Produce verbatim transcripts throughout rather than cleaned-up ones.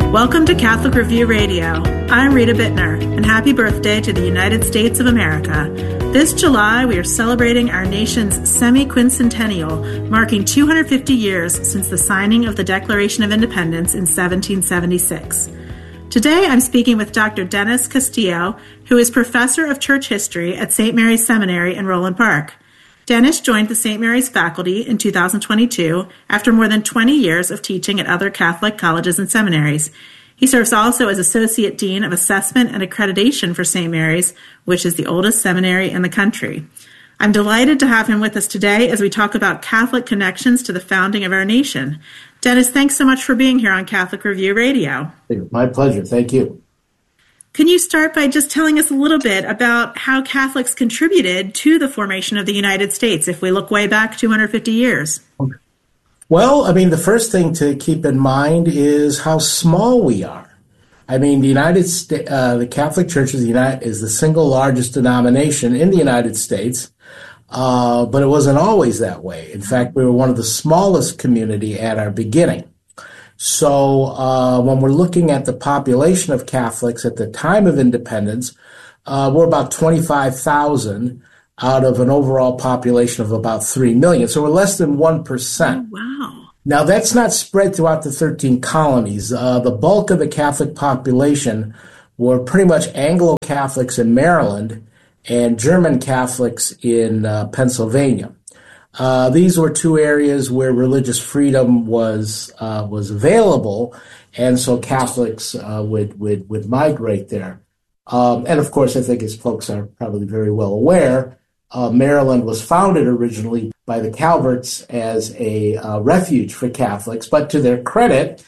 Welcome to Catholic Review Radio. I'm Rita Bittner, and happy birthday to the United States of America. This July, we are celebrating our nation's semi-quincentennial, marking two hundred fifty years since the signing of the Declaration of Independence in seventeen seventy-six. Today, I'm speaking with Doctor Dennis Castillo, who is professor of church history at Saint Mary's Seminary in Roland Park. Dennis joined the Saint Mary's faculty in two thousand twenty-two after more than twenty years of teaching at other Catholic colleges and seminaries. He serves also as Associate Dean of Assessment and Accreditation for Saint Mary's, which is the oldest seminary in the country. I'm delighted to have him with us today as we talk about Catholic connections to the founding of our nation. Dennis, thanks so much for being here on Catholic Review Radio. My pleasure. Thank you. Can you start by just telling us a little bit about how Catholics contributed to the formation of the United States, if we look way back two hundred fifty years? Well, I mean, the first thing to keep in mind is how small we are. I mean, the United States, uh, the Catholic Church is the, United, is the single largest denomination in the United States, uh, but it wasn't always that way. In fact, we were one of the smallest community at our beginning. So uh, when we're looking at the population of Catholics at the time of independence, uh, we're about twenty-five thousand out of an overall population of about three million. So we're less than one percent. Oh, wow. Now, that's not spread throughout the thirteen colonies. Uh, the bulk of the Catholic population were pretty much Anglo-Catholics in Maryland and German Catholics in uh, Pennsylvania. Uh, these were two areas where religious freedom was uh, was available, and so Catholics uh, would, would would migrate there. Um, and of course, I think as folks are probably very well aware, uh, Maryland was founded originally by the Calverts as a uh, refuge for Catholics, but to their credit,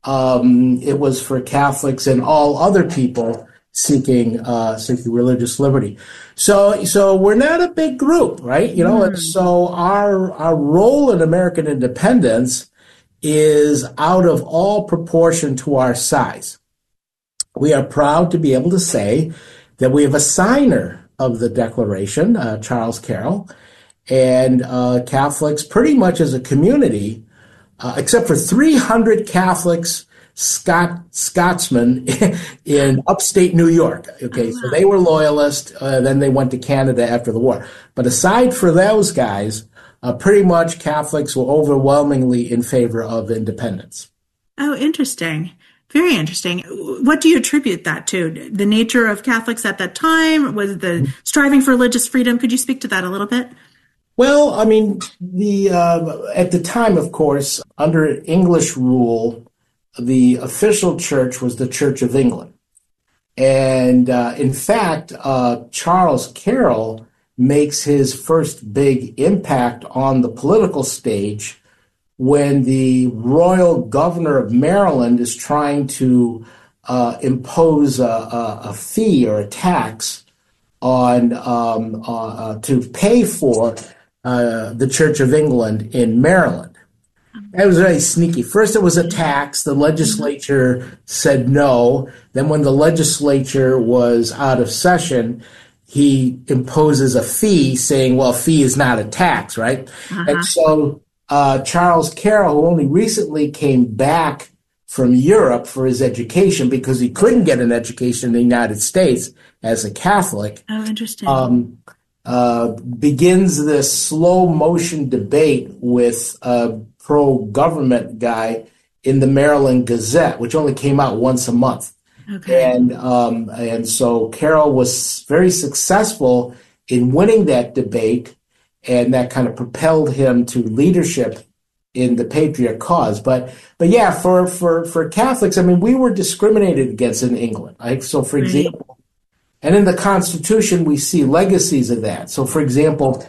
um, it was for Catholics and all other people seeking uh, seeking religious liberty. So so we're not a big group, right? You know, mm. and so our our role in American independence is out of all proportion to our size. We are proud to be able to say that we have a signer of the Declaration, uh, Charles Carroll, and uh, Catholics pretty much as a community, uh, except for three hundred Catholics Scot Scotsmen in upstate New York. Okay, so they were loyalists. Uh, then they went to Canada after the war. But aside for those guys, uh, pretty much Catholics were overwhelmingly in favor of independence. Oh, interesting. Very interesting. What do you attribute that to? The nature of Catholics at that time? Was the striving for religious freedom? Could you speak to that a little bit? Well, I mean, the uh, at the time, of course, under English rule, the official church was the Church of England. And uh, in fact, uh, Charles Carroll makes his first big impact on the political stage when the royal governor of Maryland is trying to uh, impose a, a, a fee or a tax on um, uh, uh, to pay for uh, the Church of England in Maryland. That was very sneaky. First, it was a tax. The legislature said no. Then when the legislature was out of session, he imposes a fee saying, well, fee is not a tax, right? Uh-huh. And so uh, Charles Carroll, who only recently came back from Europe for his education because he couldn't get an education in the United States as a Catholic. Oh, interesting. Um, uh, begins this slow motion debate with a pro-government guy in the Maryland Gazette, which only came out once a month. Okay. And um, and so Carroll was very successful in winning that debate, and that kind of propelled him to leadership in the Patriot cause. But but yeah, for for for Catholics, I mean, we were discriminated against in England. Like so, for right. example, and in the Constitution we see legacies of that. So, for example,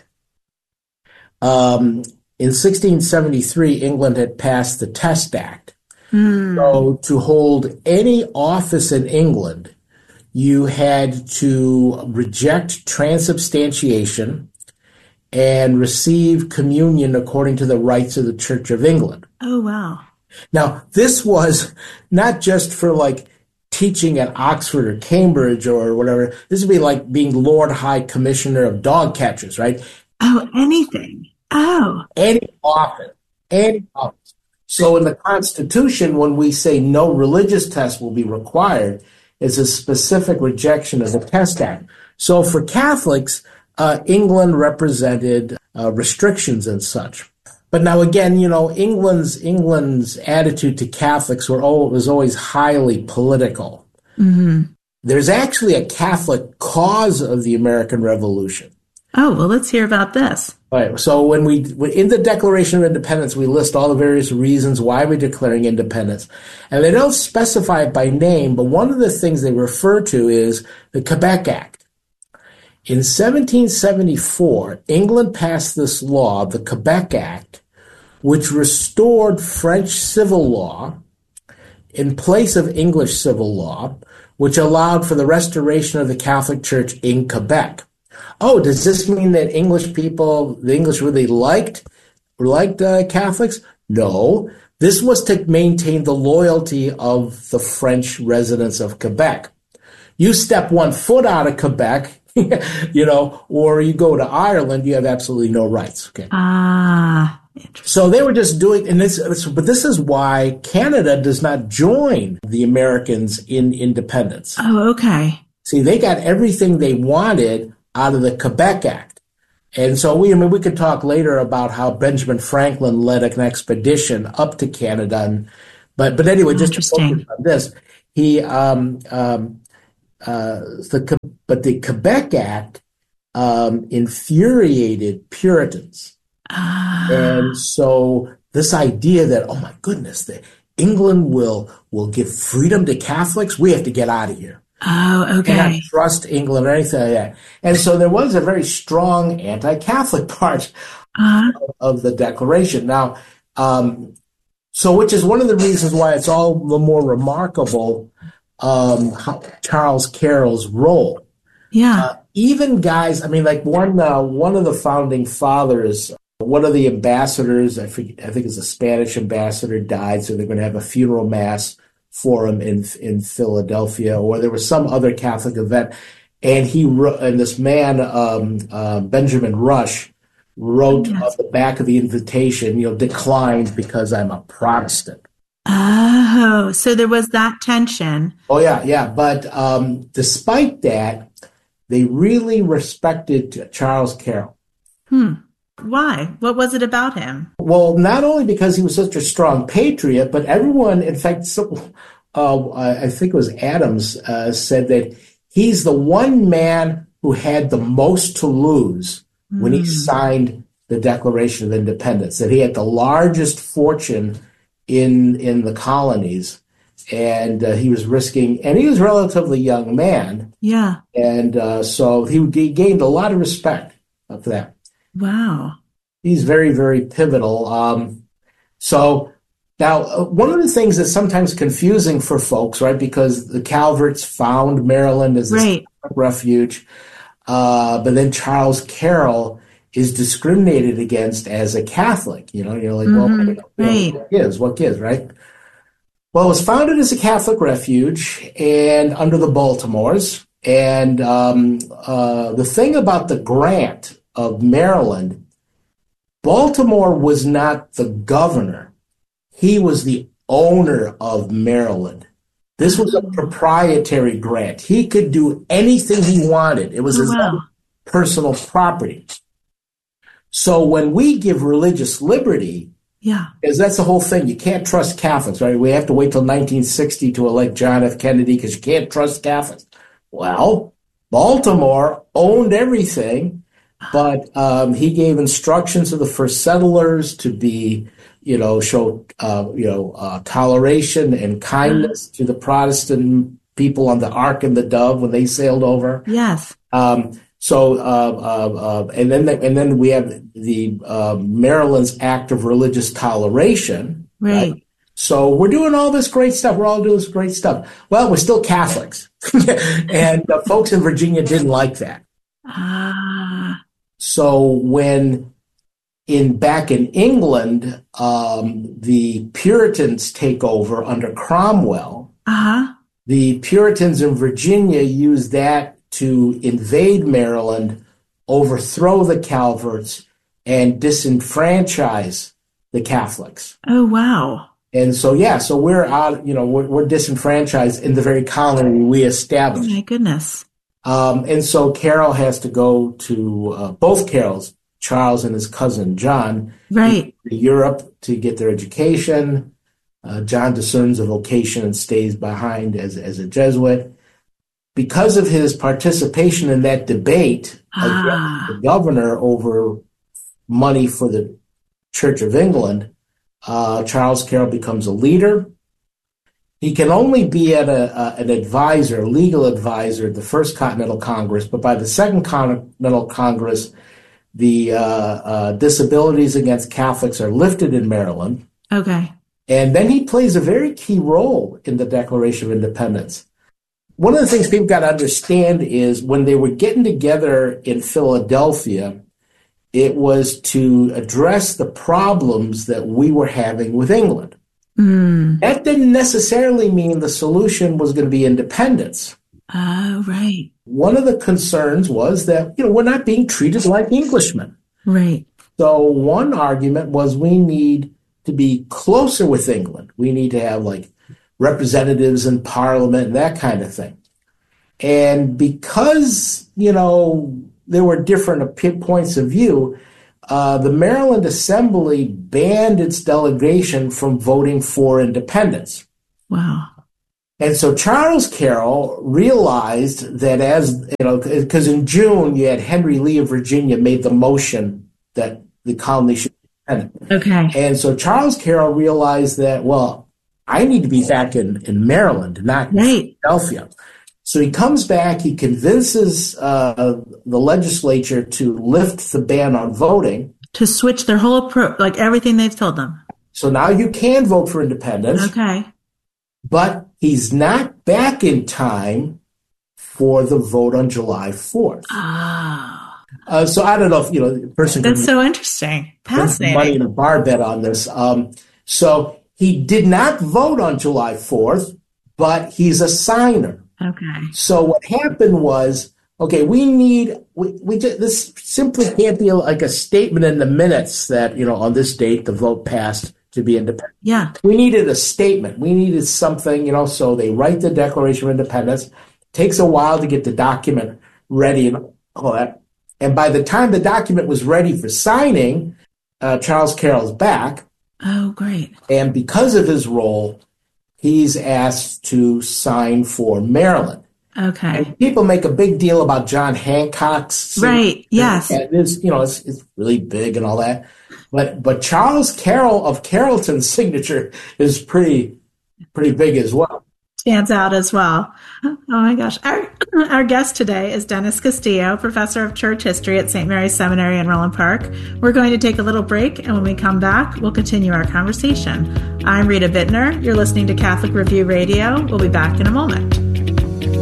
um, in sixteen seventy-three, England had passed the Test Act. Mm. So to hold any office in England, you had to reject transubstantiation and receive communion according to the rites of the Church of England. Oh, wow. Now, this was not just for like teaching at Oxford or Cambridge or whatever. This would be like being Lord High Commissioner of Dog Catchers, right? Oh, anything. Oh. Any office. Any office. So in the Constitution, when we say no religious test will be required, it's a specific rejection of the Test Act. So for Catholics, uh, England represented uh, restrictions and such. But now again, you know, England's England's attitude to Catholics were always, was always highly political. Mm-hmm. There's actually a Catholic cause of the American Revolution. Oh, well, let's hear about this. All right. So when we, in the Declaration of Independence, we list all the various reasons why we're declaring independence. And they don't specify it by name, but one of the things they refer to is the Quebec Act. In seventeen seventy-four, England passed this law, the Quebec Act, which restored French civil law in place of English civil law, which allowed for the restoration of the Catholic Church in Quebec. Oh, does this mean that English people, the English really liked, liked uh, Catholics? No. This was to maintain the loyalty of the French residents of Quebec. You step one foot out of Quebec, you know, or you go to Ireland, you have absolutely no rights. Okay. Ah, interesting. So they were just doing, and this, but this is why Canada does not join the Americans in independence. Oh, okay. See, they got everything they wanted out of the Quebec Act. And so we, I mean, we could talk later about how Benjamin Franklin led an expedition up to Canada. And, but, but anyway, just to focus on this, he, um, um, uh, the, but the Quebec Act, um, infuriated Puritans. Ah. And so this idea that, oh my goodness, that England will, will give freedom to Catholics, we have to get out of here. Oh, okay. Cannot trust England or anything like that. And so there was a very strong anti-Catholic part uh-huh. of, of the Declaration. Now, um, so which is one of the reasons why it's all the more remarkable, um, how, Charles Carroll's role. Yeah. Uh, even guys, I mean, like one, uh, one of the founding fathers, one of the ambassadors, I forget, I think it's a Spanish ambassador, died, so they're going to have a funeral mass for him in in Philadelphia, or there was some other Catholic event, and he and this man um, uh, Benjamin Rush wrote yes. on the back of the invitation, you know, declined because I'm a Protestant. Oh, so there was that tension. Oh yeah, yeah, but um, despite that, they really respected Charles Carroll. Hmm. Why? What was it about him? Well, not only because he was such a strong patriot, but everyone, in fact, so, uh, I think it was Adams, uh, said that he's the one man who had the most to lose mm. when he signed the Declaration of Independence, that he had the largest fortune in in the colonies, and uh, he was risking, and he was a relatively young man. Yeah. And uh, so he, he gained a lot of respect for that. Wow. He's very, very pivotal. Um, so now, uh, one of the things that's sometimes confusing for folks, right, because the Calverts found Maryland as a right. refuge, uh, but then Charles Carroll is discriminated against as a Catholic. You know, you're like, mm-hmm. well, you know, right. what gives? What gives, right? Well, it was founded as a Catholic refuge and under the Baltimores. And um, uh, the thing about the grant of Maryland, Baltimore was not the governor. He was the owner of Maryland. This was a proprietary grant. He could do anything he wanted. It was his wow. own personal property. So when we give religious liberty, yeah, because that's the whole thing. You can't trust Catholics, right? We have to wait till nineteen sixty to elect John F. Kennedy because you can't trust Catholics. Well, Baltimore owned everything. But um, he gave instructions to the first settlers to be, you know, show, uh, you know, uh, toleration and kindness to the Protestant people on the Ark and the Dove when they sailed over. Yes. Um, so, uh, uh, uh, and then, the, and then we have the uh, Maryland's Act of Religious Toleration. Right. right. So we're doing all this great stuff. We're all doing this great stuff. Well, we're still Catholics, and uh, folks in Virginia didn't like that. Ah. So when in back in England, um, the Puritans take over under Cromwell, uh-huh. the Puritans in Virginia use that to invade Maryland, overthrow the Calverts, and disenfranchise the Catholics. Oh, wow. And so, yeah, so we're out, you know, we're, we're disenfranchised in the very colony we established. Oh, my goodness. Um, and so Carroll has to go to, uh, both Carrolls, Charles and his cousin John, right, to Europe to get their education. Uh, John discerns a vocation and stays behind as, as a Jesuit. Because of his participation in that debate ah. against the governor over money for the Church of England, uh, Charles Carroll becomes a leader. He can only be at a, a, an advisor, legal advisor at the First Continental Congress, but by the Second Continental Congress, the uh, uh, disabilities against Catholics are lifted in Maryland. Okay. And then he plays a very key role in the Declaration of Independence. One of the things people got to understand is when they were getting together in Philadelphia, it was to address the problems that we were having with England. Mm. That didn't necessarily mean the solution was going to be independence. Oh, right. One of the concerns was that, you know, we're not being treated like Englishmen. Right. So one argument was we need to be closer with England. We need to have like representatives in Parliament and that kind of thing. And because, you know, there were different points of view, uh, the Maryland Assembly banned its delegation from voting for independence. Wow. And so Charles Carroll realized that as, you know, because in June you had Henry Lee of Virginia made the motion that the colony should be independent. Okay. And so Charles Carroll realized that, well, I need to be back in, in Maryland, not right. Philadelphia. So he comes back, he convinces uh, the legislature to lift the ban on voting. To switch their whole approach, like everything they've told them. So now you can vote for independence. Okay. But he's not back in time for the vote on July fourth. Oh. Uh, so I don't know if, you know, the person That's can so interesting. Fascinating. money in a bar bet on this. Um, so he did not vote on July fourth, but he's a signer. Okay. So what happened was, okay, we need, we, we just, this simply can't be like a statement in the minutes that, you know, on this date, the vote passed to be independent. Yeah. We needed a statement. We needed something, you know, so they write the Declaration of Independence. It takes a while to get the document ready and all that. And by the time the document was ready for signing, uh, Charles Carroll's back. Oh, great. And because of his role, he's asked to sign for Maryland. Okay. And people make a big deal about John Hancock's. Right, yes. And it is, you know, it's, it's really big and all that. But but Charles Carroll of Carrollton's signature is pretty pretty big as well. Stands out as well. Oh my gosh. Our, our guest today is Dennis Castillo, professor of church history at Saint Mary's Seminary in Roland Park. We're going to take a little break, and when we come back, we'll continue our conversation. I'm Rita Bittner. You're listening to Catholic Review Radio. We'll be back in a moment.